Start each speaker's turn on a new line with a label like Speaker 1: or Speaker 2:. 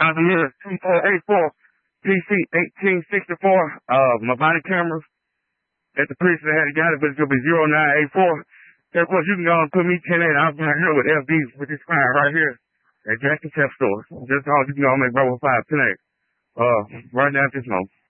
Speaker 1: Over here, T484, PC 1864. My body cameras at the precinct had got it, but it's gonna be 0984. Of course, you can go and put me 10-8. I'm right here with FD with this fire right here at Jackson Test Store. Just all you can go and make Bravo 5 10-8. Right now at this moment.